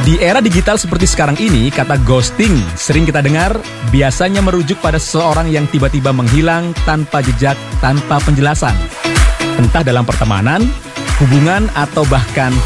Di era digital seperti sekarang ini, kata ghosting sering kita dengar biasanya merujuk pada seseorang yang tiba-tiba menghilang tanpa jejak, tanpa penjelasan. Entah dalam pertemanan, hubungan, atau bahkan